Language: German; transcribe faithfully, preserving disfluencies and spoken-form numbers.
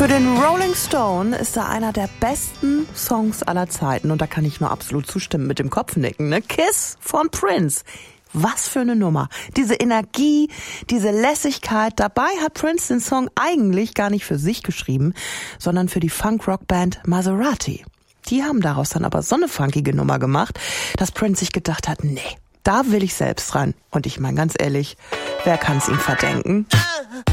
Für den Rolling Stone ist er einer der besten Songs aller Zeiten. Und da kann ich nur absolut zustimmen mit dem Kopfnicken. Ne? Kiss von Prince. Was für eine Nummer. Diese Energie, diese Lässigkeit. Dabei hat Prince den Song eigentlich gar nicht für sich geschrieben, sondern für die Funk-Rock-Band Maserati. Die haben daraus dann aber so eine funkige Nummer gemacht, dass Prince sich gedacht hat, nee, da will ich selbst ran. Und ich meine ganz ehrlich, wer kann's ihm verdenken?